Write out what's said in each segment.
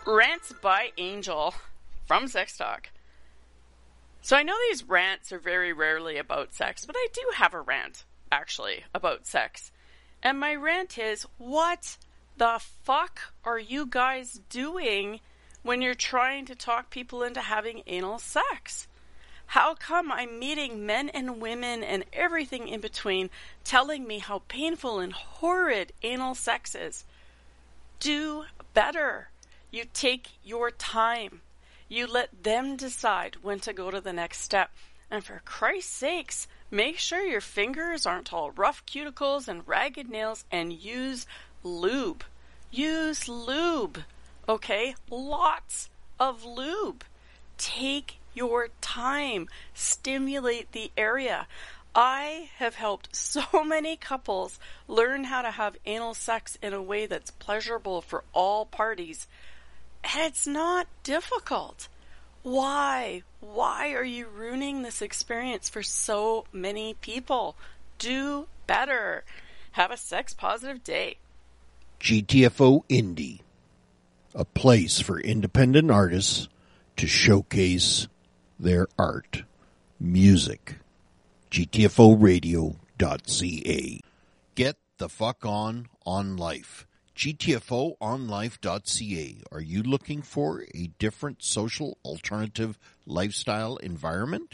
Rants by Angel from Sex Talk. So I know these rants are very rarely about sex, but I do have a rant, actually, about sex. And my rant is, what the fuck are you guys doing when you're trying to talk people into having anal sex? How come I'm meeting men and women and everything in between telling me how painful and horrid anal sex is? Do better. You take your time. You let them decide when to go to the next step. And for Christ's sakes, make sure your fingers aren't all rough cuticles and ragged nails, and use lube. Use lube. Okay? Lots of lube. Take your time. Stimulate the area. I have helped so many couples learn how to have anal sex in a way that's pleasurable for all parties. And it's not difficult. Why? Why are you ruining this experience for so many people? Do better. Have a sex-positive day. GTFO Indie, a place for independent artists to showcase their art, music. GTFOradio.ca. Get the fuck on life. GTFOonlife.ca. Are you looking for a different social alternative lifestyle environment?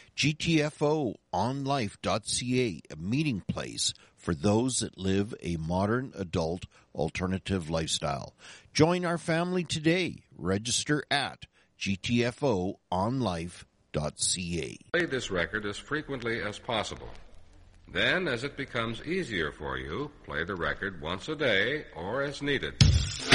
GTFOonlife.ca, a meeting place for those that live a modern adult alternative lifestyle. Join our family today. Register at GTFOonlife.ca. Play this record as frequently as possible. Then, as it becomes easier for you, play the record once a day or as needed.